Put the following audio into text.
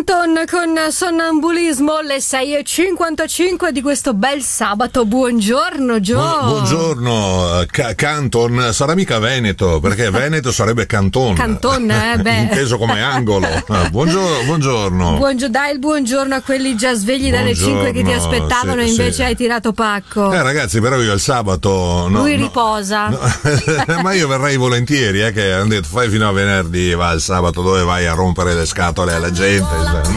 Canton con Sonnambulismo, le 6:55 di questo bel sabato. Buongiorno Gio. Buongiorno. Canton sarà mica Veneto, perché Veneto sarebbe Canton. Canton, inteso come angolo. Buongiorno. Dai il buongiorno a quelli già svegli dalle 5 che ti aspettavano, e invece hai tirato pacco. Ragazzi, però io il sabato lui riposa. Ma io verrei volentieri, che hanno detto fai fino a venerdì, va il sabato dove vai a rompere le scatole alla gente.